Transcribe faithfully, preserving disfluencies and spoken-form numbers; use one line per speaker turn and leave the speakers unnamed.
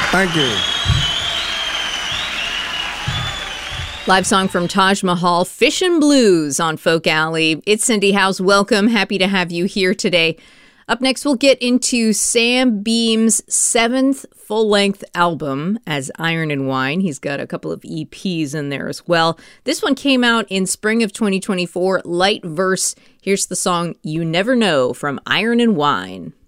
Thank you.
Live song from Taj Mahal, Fishin' Blues on Folk Alley. It's Cindy House. Welcome. Happy to have you here today. Up next, we'll get into Sam Beam's seventh full-length album as Iron and Wine. He's got a couple of E Ps in there as well. This one came out in spring of twenty twenty-four, Light Verse. Here's the song You Never Know from Iron and Wine.